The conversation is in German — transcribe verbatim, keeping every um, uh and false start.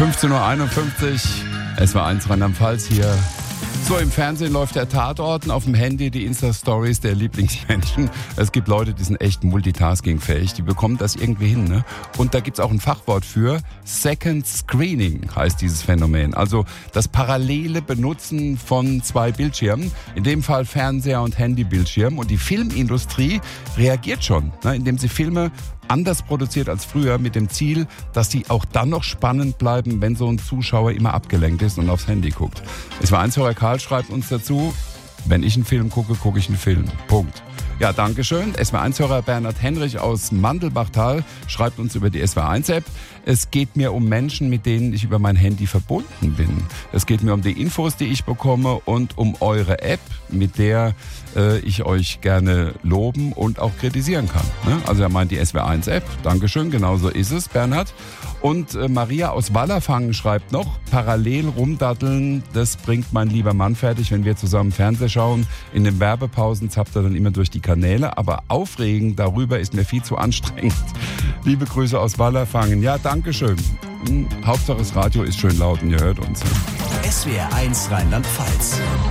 fünfzehn Uhr einundfünfzig, S W R eins Rheinland-Pfalz hier. So, im Fernsehen läuft der Tatort, auf dem Handy die Insta-Stories der Lieblingsmenschen. Es gibt Leute, die sind echt multitaskingfähig, die bekommen das irgendwie hin, ne? Und da gibt's auch ein Fachwort für. Second Screening heißt dieses Phänomen. Also das parallele Benutzen von zwei Bildschirmen, in dem Fall Fernseher und Handybildschirm. Und die Filmindustrie reagiert schon, ne, indem sie Filme anders produziert als früher, mit dem Ziel, dass die auch dann noch spannend bleiben, wenn so ein Zuschauer immer abgelenkt ist und aufs Handy guckt. Es war Eins-Hörer Karl schreibt uns dazu, wenn ich einen Film gucke, gucke ich einen Film. Punkt. Ja, dankeschön. S W R eins-Hörer Bernhard Henrich aus Mandelbachtal schreibt uns über die S W R eins App. Es geht mir um Menschen, mit denen ich über mein Handy verbunden bin. Es geht mir um die Infos, die ich bekomme und um eure App, mit der äh, ich euch gerne loben und auch kritisieren kann. Ne? Also er meint die S W R eins App. Dankeschön, genauso ist es, Bernhard. Und äh, Maria aus Wallerfangen schreibt noch, parallel rumdatteln, das bringt mein lieber Mann fertig, wenn wir zusammen Fernsehen schauen. In den Werbepausen zappt er dann immer durch die Kanäle, aber aufregend darüber ist mir viel zu anstrengend. Liebe Grüße aus Wallerfangen. Ja, dankeschön. Hm, Hauptsache das Radio ist schön laut und ihr hört uns. S W R eins Rheinland-Pfalz.